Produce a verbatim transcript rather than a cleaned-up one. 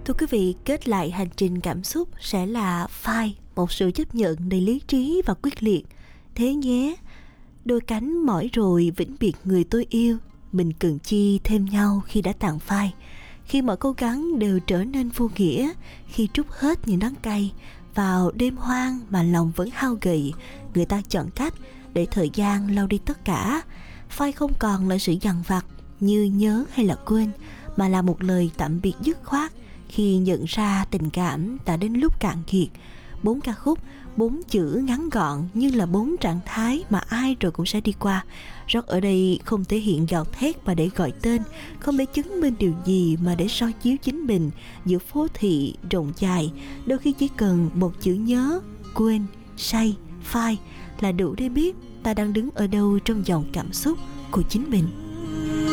Thưa quý vị, kết lại hành trình cảm xúc sẽ là phai, một sự chấp nhận đầy lý trí và quyết liệt. Thế nhé, đôi cánh mỏi rồi vĩnh biệt người tôi yêu, mình cần chi thêm nhau khi đã tàn phai. Khi mọi cố gắng đều trở nên vô nghĩa, khi trút hết những đắng cay, vào đêm hoang mà lòng vẫn hao gầy, người ta chọn cách để thời gian lau đi tất cả. Phai không còn là sự dằn vặt như nhớ hay là quên, mà là một lời tạm biệt dứt khoát khi nhận ra tình cảm đã đến lúc cạn kiệt. Bốn ca khúc, bốn chữ ngắn gọn như là bốn trạng thái mà ai rồi cũng sẽ đi qua. Rock ở đây không thể hiện gào thét mà để gọi tên, không để chứng minh điều gì mà để soi chiếu chính mình giữa phố thị rộng dài. Đôi khi chỉ cần một chữ nhớ, quên, say, phai là đủ để biết ta đang đứng ở đâu trong dòng cảm xúc của chính mình.